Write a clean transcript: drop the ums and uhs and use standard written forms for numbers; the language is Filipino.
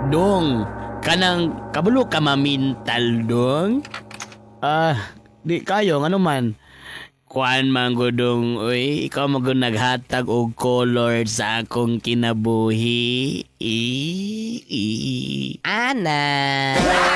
Dong, kanang kabalo ka mamintal, dong? Di kayo, ano man. Kuan man gudong, uy, ikaw mo naghatag og color sa akong kinabuhi. Ana.